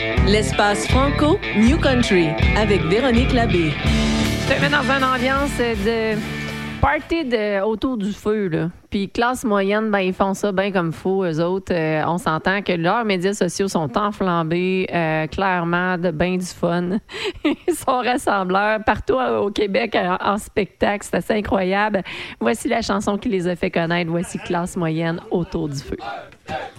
L'espace Franco New Country avec Véronique Labbé. Je te mets dans une ambiance de party autour du feu, là. Puis classe moyenne, ben ils font ça bien comme faut, eux autres. On s'entend que leurs médias sociaux sont enflambés, clairement, de bien du fun. Ils sont rassembleurs partout au Québec en spectacle. C'est assez incroyable. Voici la chanson qui les a fait connaître. Voici classe moyenne autour du feu.